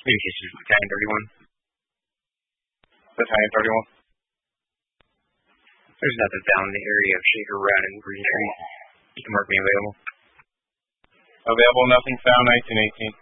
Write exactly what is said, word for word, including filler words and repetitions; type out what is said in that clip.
Communications Battalion thirty-one. Battalion thirty-one. There's nothing found in the area of Shaker Run and Green Tree. You can mark me available. Available, nothing found, nineteen eighteen.